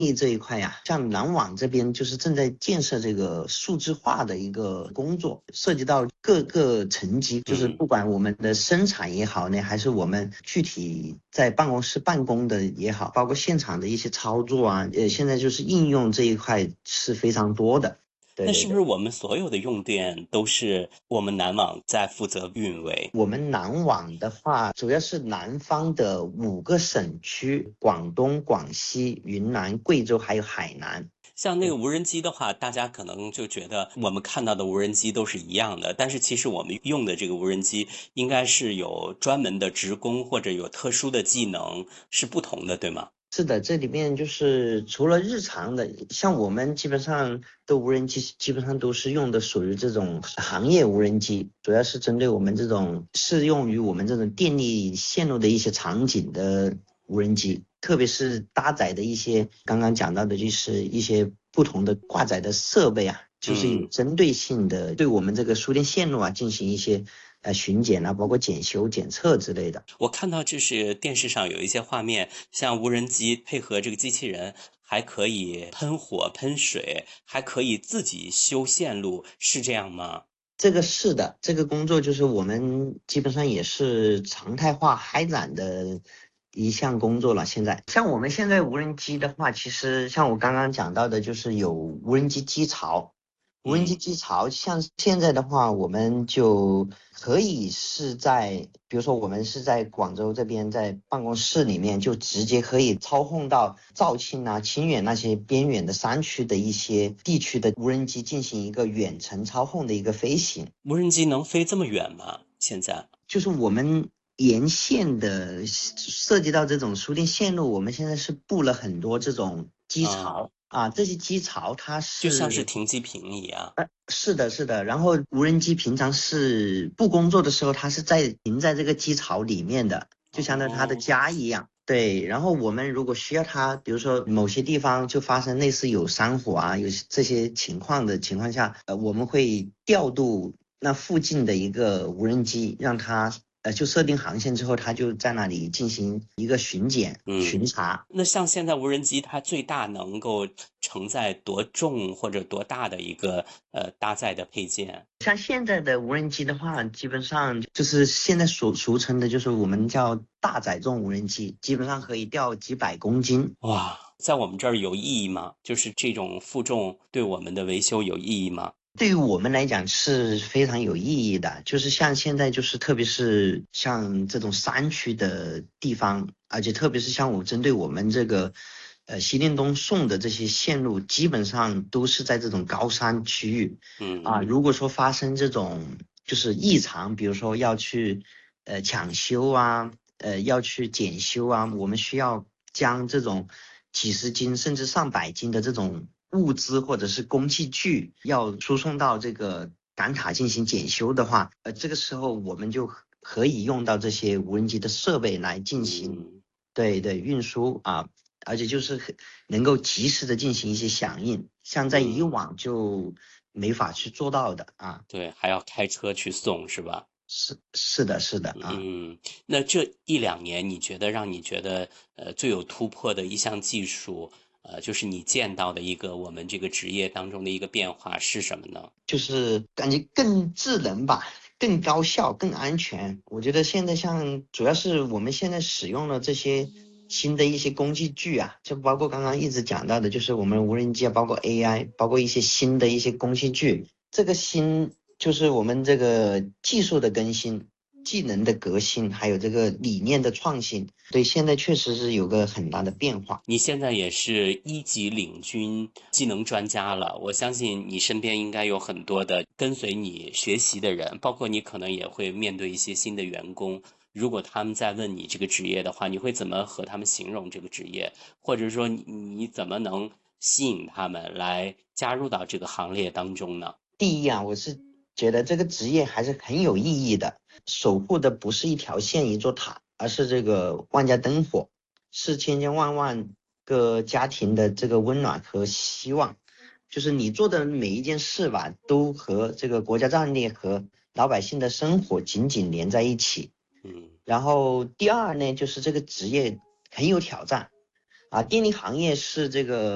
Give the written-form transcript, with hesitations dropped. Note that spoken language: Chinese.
力这一块呀，像南网这边就是正在建设这个数字化的一个工作，涉及到各个层级，就是不管我们的生产也好呢，还是我们具体在办公室办公的也好，包括现场的一些操作啊，现在就是应用这一块是非常多的。对对对。 那是不是我们所有的用电都是我们南网在负责运维？ 我们南网的话，主要是南方的5个省区：广东、广西、云南、贵州还有海南。 像那个无人机的话，大家可能就觉得我们看到的无人机都是一样的，但是其实我们用的这个无人机应该是有专门的职工或者有特殊的技能，是不同的，对吗？ 是的，这里面就是除了日常的，像我们基本上的无人机，基本上都是用的属于这种行业无人机，主要是针对我们这种适用于我们这种电力线路的一些场景的无人机，特别是搭载的一些刚刚讲到的，就是一些不同的挂载的设备啊，就是有针对性的对我们这个输电线路啊进行一些巡检啊，包括检修、检测之类的。 我看到这是电视上有一些画面，像无人机配合这个机器人，还可以喷火、喷水，还可以自己修线路，是这样吗？ 这个是的，这个工作就是我们基本上也是常态化开展的一项工作了。现在，像我们现在无人机的话，其实像我刚刚讲到的，就是有无人机机槽。无人机机槽，像现在的话，我们就可以是在，比如说我们是在广州这边，在办公室里面就直接可以操控到肇庆啊、清远那些边远的山区的一些地区的无人机进行一个远程操控的一个飞行。 无人机能飞这么远吗？现在？ 就是我们沿线的涉及到这种输电线路，我们现在是布了很多这种机槽啊，这些机槽它就像是是停机坪一样。 是的，是的。然后无人机平常是不工作的时候，它是停在这个机槽里面的，就相当于它的家一样。对，然后我们如果需要它，比如说某些地方就发生类似有山火啊，有这些情况的情况下，我们会调度那附近的一个无人机，让它就设定航线之后，它就在那里进行一个巡检、巡查。 那像现在无人机，它最大能够承载多重或者多大的一个搭载的配件？ 像现在的无人机的话，基本上就是现在俗称的，就是我们叫大载重无人机，基本上可以吊几百公斤。 哇，在我们这儿有意义吗？就是这种负重对我们的维修有意义吗？ 对于我们来讲是非常有意义的，就是像现在就是特别是像这种山区的地方，而且特别是像针对我们这个西电东送的这些线路，基本上都是在这种高山区域啊。如果说发生这种就是异常，比如说要去抢修啊，要去检修啊，我们需要将这种几十斤甚至上百斤的这种物资或者是工器具要输送到这个赶塔进行检修的话，这个时候我们就可以用到这些无人机的设备来进行对运输啊，而且就是能够及时的进行一些响应，像在以往就没法去做到的啊。 对，还要开车去送，是吧？ 是的，是的啊。 那这一两年，让你觉得最有突破的一项技术，就是你见到的一个我们这个职业当中的一个变化是什么呢？ 就是感觉更智能吧，更高效、更安全。我觉得现在像主要是我们现在使用的这些新的一些工具啊，就包括刚刚一直讲到的，就是我们无人机啊，包括 AI，包括一些新的一些工具。这个新就是我们这个技术的更新、技能的革新，还有这个理念的创新，对，现在确实是有个很大的变化。 你现在也是一级领军技能专家了，我相信你身边应该有很多的跟随你学习的人，包括你可能也会面对一些新的员工。如果他们在问你这个职业的话，你会怎么和他们形容这个职业？或者说你怎么能吸引他们来加入到这个行列当中呢？ 第一啊，我是觉得这个职业还是很有意义的，守护的不是一条线一座塔，而是这个万家灯火，是千千万万个家庭的这个温暖和希望。就是你做的每一件事吧，都和这个国家战略和老百姓的生活紧紧连在一起。然后第二呢，就是这个职业很有挑战啊，电力行业是这个。